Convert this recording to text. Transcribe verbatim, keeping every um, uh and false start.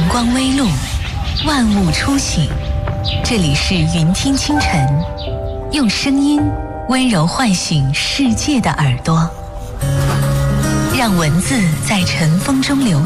光微露，万物初醒。这里是云听清晨，用声音温柔唤醒世界的耳朵，让文字在尘封中流